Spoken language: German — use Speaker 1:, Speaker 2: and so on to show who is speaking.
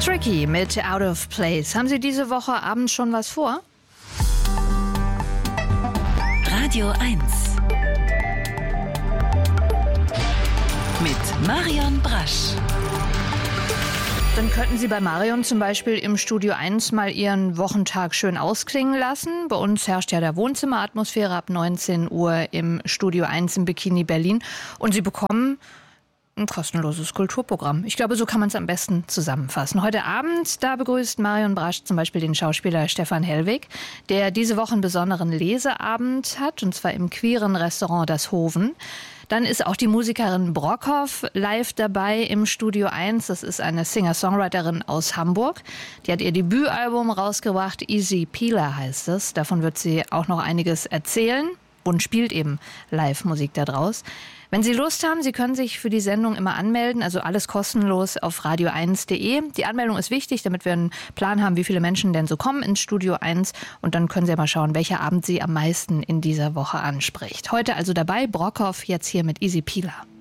Speaker 1: Tricky mit Out of Place. Haben Sie diese Woche abends schon was vor?
Speaker 2: Radio 1 mit Marion Brasch.
Speaker 1: Dann könnten Sie bei Marion zum Beispiel im Studio 1 mal Ihren Wochentag schön ausklingen lassen. Bei uns herrscht ja der Wohnzimmeratmosphäre ab 19 Uhr im Studio 1 im Bikini Berlin. Und Sie bekommen ein kostenloses Kulturprogramm. Ich glaube, so kann man es am besten zusammenfassen. Heute Abend, da begrüßt Marion Brasch zum Beispiel den Schauspieler Stefan Hellwig, der diese Woche einen besonderen Leseabend hat, und zwar im queeren Restaurant Das Hoven. Dann ist auch die Musikerin Brockhoff live dabei im Studio 1. Das ist eine Singer-Songwriterin aus Hamburg. Die hat ihr Debütalbum rausgebracht, Easy Peeler heißt es. Davon wird sie auch noch einiges erzählen und spielt eben Live-Musik da draus. Wenn Sie Lust haben, Sie können sich für die Sendung immer anmelden, also alles kostenlos auf radio1.de. Die Anmeldung ist wichtig, damit wir einen Plan haben, wie viele Menschen denn so kommen ins Studio 1. Und dann können Sie mal schauen, welcher Abend Sie am meisten in dieser Woche anspricht. Heute also dabei Brockhoff, jetzt hier mit Easy Peeler.